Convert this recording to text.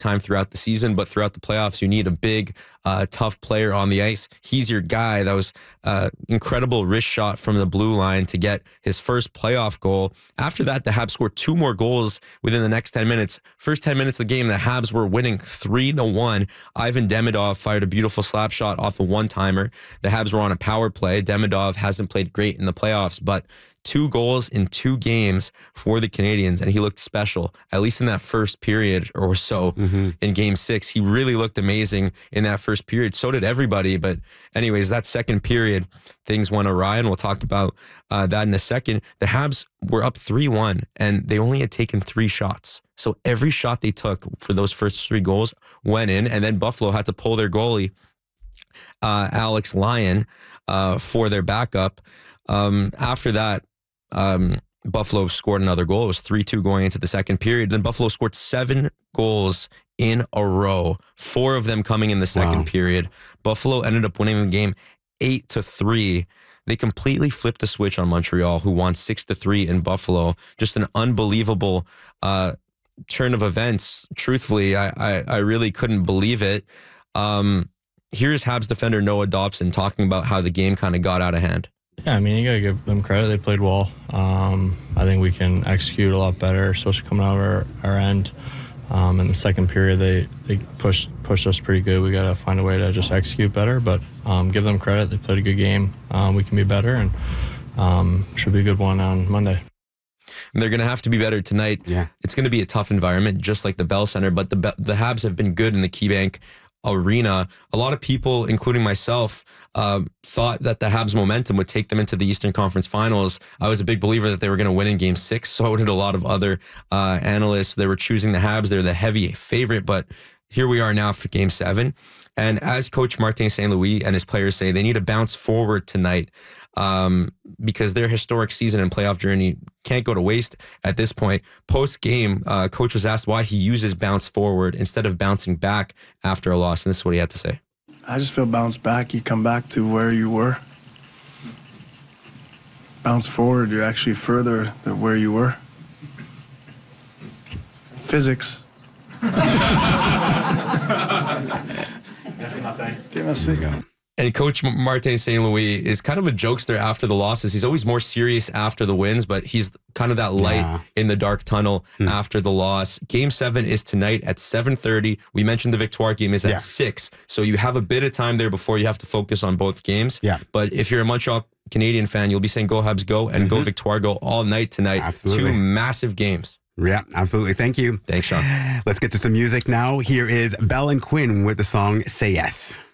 time throughout the season, but throughout the playoffs, you need a big, tough player on the ice. He's your guy. That was incredible wrist shot from the blue line to get his first playoff goal. After that, the Habs scored 2 more goals within the next 10 minutes. First 10 minutes of the game, the Habs were winning 3-1. Ivan Demidov fired a beautiful slap shot off a one-timer. The Habs were on a power play. Demidov hasn't played great in the playoffs, but 2 goals in 2 games for the Canadiens, and he looked special, at least in that first period or so in Game 6. He really looked amazing in that first period. So did everybody. But anyways, that second period, things went awry, and we'll talk about that in a second. The Habs were up 3-1, and they only had taken 3 shots. So every shot they took for those first 3 goals went in, and then Buffalo had to pull their goalie, Alex Lyon, for their backup. After that, Buffalo scored another goal. It was 3-2 going into the second period. Then Buffalo scored 7 goals in a row, 4 of them coming in the second period. Buffalo ended up winning the game 8-3. They completely flipped the switch on Montreal, who won 6-3 in Buffalo. Just an unbelievable turn of events. Truthfully, I really couldn't believe it. Here's Habs defender Noah Dobson talking about how the game kind of got out of hand. Yeah, I mean, you got to give them credit. They played well. I think we can execute a lot better, especially coming out of our end. In the second period, they pushed us pretty good. We got to find a way to just execute better, but give them credit. They played a good game. We can be better, and should be a good one on Monday. And they're going to have to be better tonight. Yeah. It's going to be a tough environment, just like the Bell Center, but the Habs have been good in the KeyBank Arena. A lot of people, including myself, thought that the Habs momentum would take them into the Eastern Conference Finals. I was a big believer that they were going to win in Game 6. So did a lot of other analysts. They were choosing the Habs. They're the heavy favorite, but here we are now for Game 7. And as Coach Martin St. Louis and his players say, they need to bounce forward tonight because their historic season and playoff journey can't go to waste at this point. Post-game, Coach was asked why he uses bounce forward instead of bouncing back after a loss, and this is what he had to say. I just feel bounce back. You come back to where you were. Bounce forward, you're actually further than where you were. Physics. And Coach Martin St. Louis is kind of a jokester after the losses. He's always more serious after the wins, but he's kind of that light in the dark tunnel after the loss. Game 7 is tonight at 7:30. We mentioned the Victoire game is at 6. So you have a bit of time there before you have to focus on both games. Yeah. But if you're a Montreal Canadian fan, you'll be saying go Habs go and go Victoire go all night tonight. Absolutely. 2 massive games. Yeah, absolutely. Thank you. Thanks, Sean. Let's get to some music now. Here is Bell and Quinn with the song Say Yes.